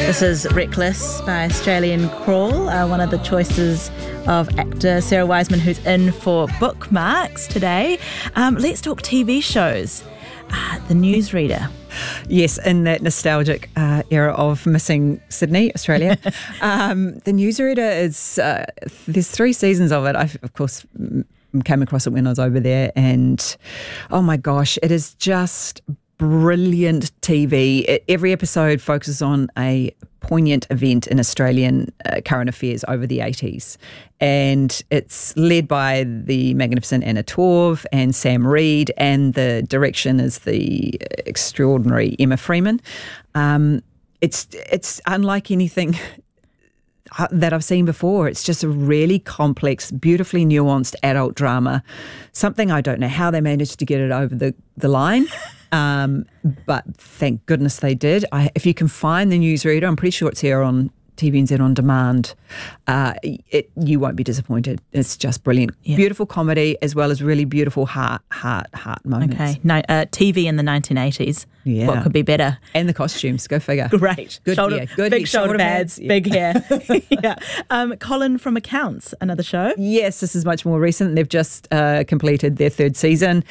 This is Reckless by Australian Crawl, one of the choices of actor Sarah Wiseman, who's in for Bookmarks today. Let's talk TV shows. The Newsreader. Yes, in that nostalgic era of missing Sydney, Australia. The Newsreader is, there's 3 seasons of it. I, of course, came across it when I was over there, and oh my gosh, it is just brilliant TV. Every episode focuses on a poignant event in Australian current affairs over the 80s. And it's led by the magnificent Anna Torv and Sam Reid, and the direction is the extraordinary Emma Freeman. It's unlike anything that I've seen before. It's just a really complex, beautifully nuanced adult drama. Something I don't know how they managed to get it over the line. But thank goodness they did. If you can find the Newsreader, I'm pretty sure it's here on TVNZ On Demand, you won't be disappointed. It's just brilliant. Yeah. Beautiful comedy as well as really beautiful heart moments. Okay. TV in the 1980s. Yeah. What could be better? And the costumes. Go figure. Great. Good shoulder, hair. Good big shoulder pads, yeah. big hair. Yeah. Colin from Accounts, another show. Yes, this is much more recent. They've just completed their 3rd season.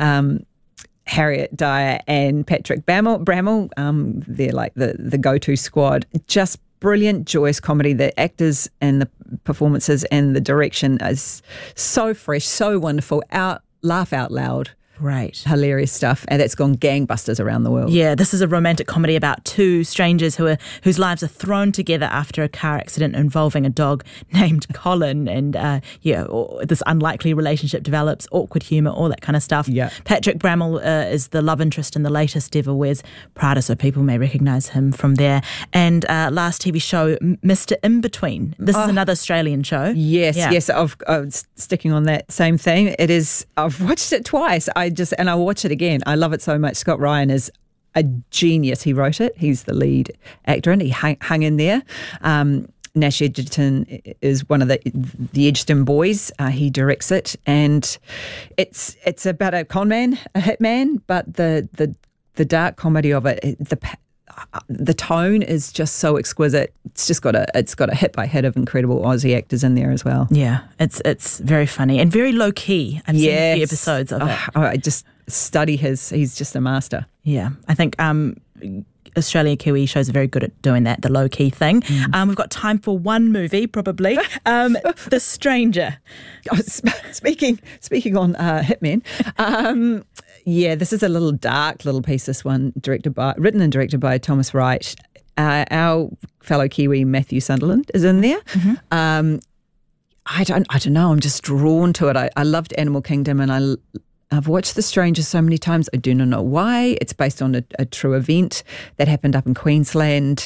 Harriet Dyer and Patrick Bramall, they're like the go-to squad. Just brilliant, joyous comedy. The actors and the performances and the direction is so fresh, so wonderful. Laugh out loud. Great. Hilarious stuff. And that's gone gangbusters around the world. Yeah, this is a romantic comedy about 2 strangers whose lives are thrown together after a car accident involving a dog named Colin. And, this unlikely relationship develops, awkward humour, all that kind of stuff. Yeah. Patrick Bramall is the love interest in the latest Devil Wears Prada, so people may recognise him from there. And last TV show, Mr. In-Between. This is another Australian show. Yes, yeah. Yes. I've sticking on that same theme. It is. I've watched it twice. I'll watch it again. I love it so much. Scott Ryan is a genius. He wrote it. He's the lead actor, and he hung in there. Nash Edgerton is one of the Edgerton boys. He directs it, and it's about a con man, a hitman, but the dark comedy of it, the tone is just so exquisite. It's got a hit by hit of incredible Aussie actors in there as well. Yeah, it's very funny and very low key. I've seen a few episodes of it. I just study he's just a master. Yeah, I think Australian Kiwi shows are very good at doing that, the low key thing. We've got time for one movie, probably. The Stranger. Speaking on Hitmen. Yeah, this is a little dark little piece, this one, written and directed by Thomas Wright. Our fellow Kiwi Matthew Sunderland is in there. Mm-hmm. I don't know, I'm just drawn to it. I loved Animal Kingdom, and I've watched The Stranger so many times. I do not know why. It's based on a true event that happened up in Queensland.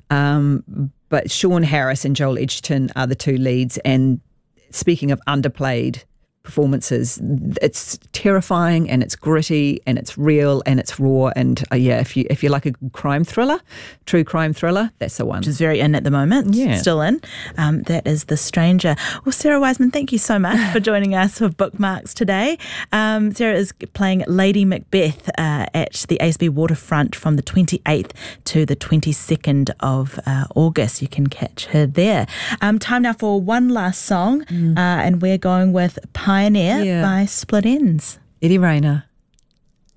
But Sean Harris and Joel Edgerton are the 2 leads, and speaking of underplayed performances, it's terrifying and it's gritty and it's real and it's raw, and if you like a true crime thriller, that's the one. Which is very in at the moment. Yeah, still in. That is The Stranger. Well, Sarah Wiseman, thank you so much for joining us for Bookmarks today. Sarah is playing Lady Macbeth at the ASB Waterfront from the 28th to the 22nd of August. You can catch her there. Time now for one last song, and we're going with Pioneer by Split Enz. Eddie Rayner.